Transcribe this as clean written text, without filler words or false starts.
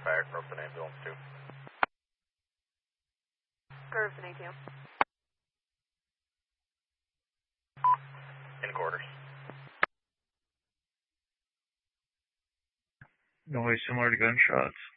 fire, Groveton ambulance 2. Groveton A2. In quarters. Noise similar to gunshots.